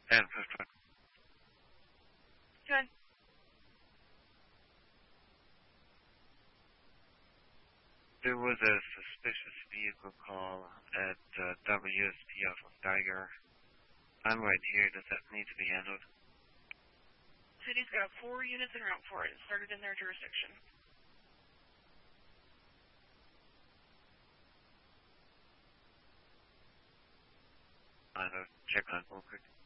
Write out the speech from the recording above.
And first one, Good. there was a suspicious vehicle call at WSP off of Tiger. I'm right here. Does that need to be handled? City's got 4 units en route for it. It started in their jurisdiction. Check on real quick.